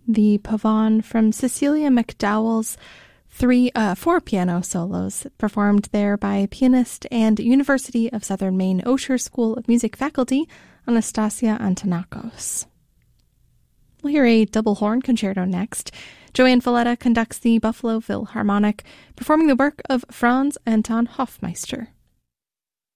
the Pavane from Cecilia McDowell's 4 piano solos, performed there by pianist and University of Southern Maine Osher School of Music faculty Anastasia Antonakos. We'll hear a double horn concerto next. Joanne Falletta conducts the Buffalo Philharmonic, performing the work of Franz Anton Hofmeister.